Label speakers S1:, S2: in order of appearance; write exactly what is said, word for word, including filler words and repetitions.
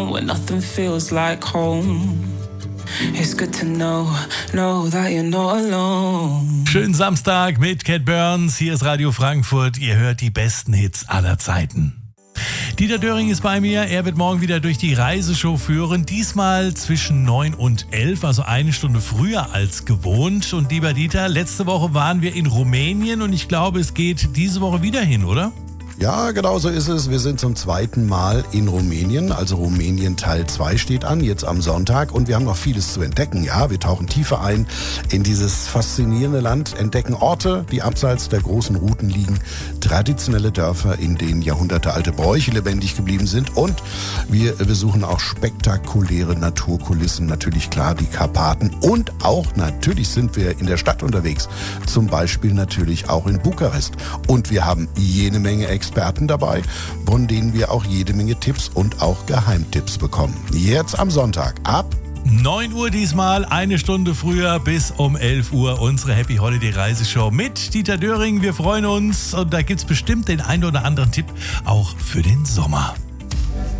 S1: alone when nothing feels like home. It's good to know, know that you're not alone.
S2: Schönen Samstag mit Cat Burns. Hier ist Radio Frankfurt. Ihr hört die besten Hits aller Zeiten. Dieter Döring ist bei mir. Er wird morgen wieder durch die Reiseshow führen. Diesmal zwischen neun und elf, also eine Stunde früher als gewohnt. Und lieber Dieter, letzte Woche waren wir in Rumänien und ich glaube, es geht diese Woche wieder hin, oder?
S3: Ja, genau so ist es. Wir sind zum zweiten Mal in Rumänien. Also Rumänien Teil zwei steht an, jetzt am Sonntag. Und wir haben noch vieles zu entdecken. Ja, wir tauchen tiefer ein in dieses faszinierende Land, entdecken Orte, die abseits der großen Routen liegen, traditionelle Dörfer, in denen jahrhundertealte Bräuche lebendig geblieben sind. Und wir besuchen auch spektakuläre Naturkulissen. Natürlich klar die Karpaten. Und auch natürlich sind wir in der Stadt unterwegs. Zum Beispiel natürlich auch in Bukarest. Und wir haben jede Menge Experten Experten dabei, von denen wir auch jede Menge Tipps und auch Geheimtipps bekommen. Jetzt am Sonntag ab
S2: neun Uhr diesmal, eine Stunde früher bis um elf Uhr unsere Happy Holiday Reiseshow mit Dieter Döring. Wir freuen uns und da gibt's bestimmt den einen oder anderen Tipp auch für den Sommer.